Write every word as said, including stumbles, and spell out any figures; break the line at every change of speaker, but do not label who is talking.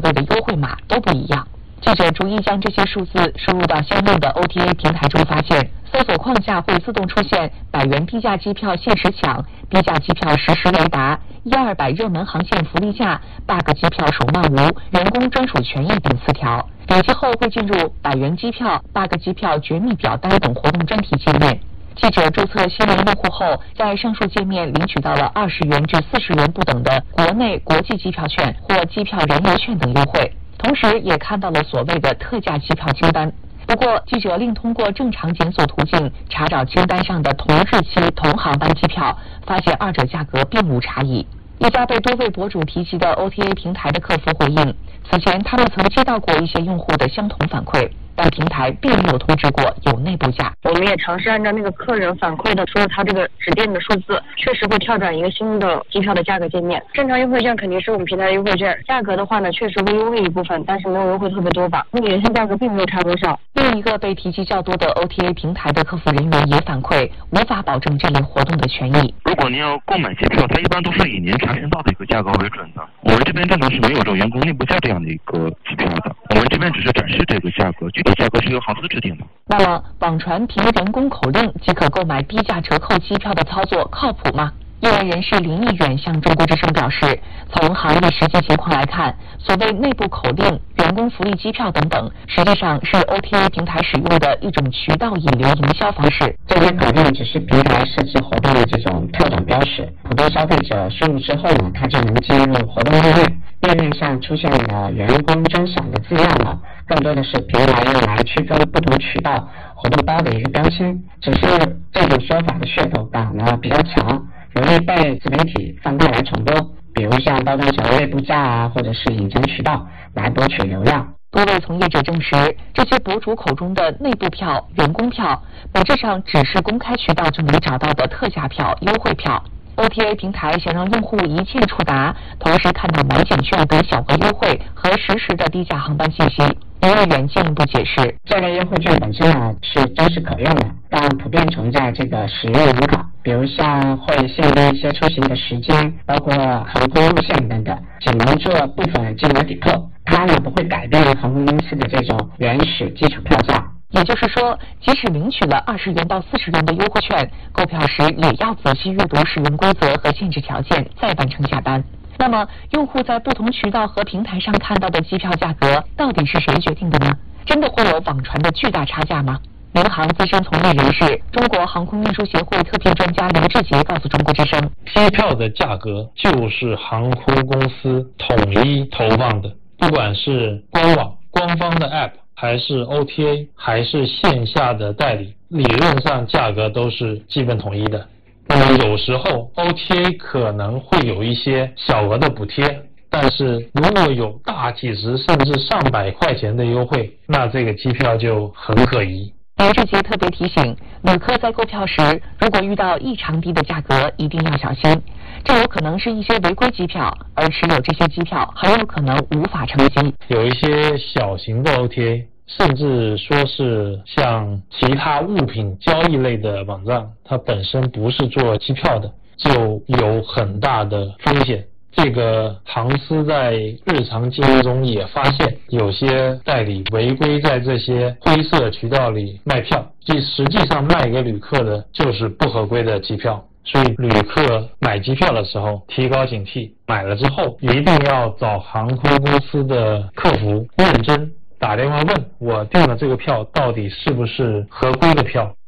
对的优惠码都不一样。记者逐一将这些数字输入到相应的 O T A 平台中，发现搜索框架会自动出现百元低价机票限时抢、低价机票实时雷达、一二百热门航线福利价、bug 机票首漫无、员工专属权益等四条。点击后会进入百元机票、bug 机票绝密表单等活动专题界面。记者注册新闻用户后，在上述界面领取到了二十元至四十元不等的国内、国际机票券或机票燃油券等优惠。同时也看到了所谓的特价机票清单。不过，记者另通过正常检索途径查找清单上的同日期同航班机票，发现二者价格并无差异。一家被多位博主提及的 O T A 平台的客服回应，此前他们曾接到过一些用户的相同反馈，但平台并没有通知过有内部价。
我们也尝试按照那个客人反馈的说他这个指定的数字，确实会跳转一个新的机票的价格界面。正常优惠券肯定是我们平台的优惠券，价格的话呢，确实会优惠一部分，但是没有优惠特别多吧。那个原先价格并没有差多少。
另一个被提及较多的 O T A 平台的客服人员也反馈，无法保证这类活动的权益。
如果您要购买机票，它一般都是以您查询到的一个价格为准的。我们这边正常是没有这种员工内部价这样的一个机票的，我们这边只是展示这个价格，具体价格是由航司制定的。
那么，网传凭人工口令即可购买低价折扣机票的操作靠谱吗？业外人士林毅远向中国之声表示，从行业实际情况来看，所谓内部口令、员工福利机票等等，实际上是 O T A 平台使用的一种渠道引流营销方式。
这些口令只是平台设置活动的这种特种标识，普通消费者输入之后呢，他就能进入活动页面。页面上出现的员工专享的字样呢，更多的是平台用来区分不同渠道活动包的一个标签，只是这种说法的噱头感呢比较强，容易被自媒体放大来传播，比如像包装成内部价啊，或者是隐藏渠道来博取流量。
多位从业者证实，这些博主口中的内部票、员工票，本质上只是公开渠道就能找到的特价票、优惠票。O T A 平台想让用户一键触达，同时看到满减券等小额优惠和实时的低价航班信息。林毅远进一步解释，
这类优惠券本身呢是真实可用的，但普遍存在这个使用门槛，比如像会限定一些出行的时间，包括航空路线等等，只能做部分金额抵扣，它呢不会改变航空公司的这种原始基础票价。
也就是说，即使领取了二十元到四十元的优惠券，购票时也要仔细阅读使用规则和限制条件，再完成下单。那么，用户在不同渠道和平台上看到的机票价格，到底是谁决定的呢？真的会有网传的巨大差价吗？民航资深从业人士、中国航空运输协会特聘专家刘志杰告诉中国之声，
机票的价格就是航空公司统一投放的，不管是官网、官方的 App，还是 O T A， 还是线下的代理，理论上价格都是基本统一的。那么有时候 O T A 可能会有一些小额的补贴，但是如果有大几十甚至上百块钱的优惠，那这个机票就很可疑。
刘志杰特别提醒，旅客在购票时，如果遇到异常低的价格，一定要小心，这有可能是一些违规机票，而持有这些机票很有可能无法乘机。
有一些小型的 O T A， 甚至说是像其他物品交易类的网站，它本身不是做机票的，就有很大的风险。这个航司在日常经营中也发现，有些代理违规在这些灰色渠道里卖票，即实际上卖给旅客的就是不合规的机票。所以旅客买机票的时候提高警惕，买了之后一定要找航空公司的客服认真打电话问，我订了这个票到底是不是合规的票。